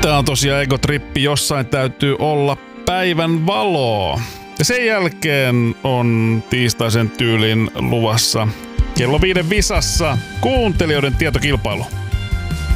Tää on tosiaan egotrippi, jossain täytyy olla päivän valoa. Ja sen jälkeen on tiistaisen tyylin luvassa kello 5 visassa kuuntelijoiden tietokilpailu.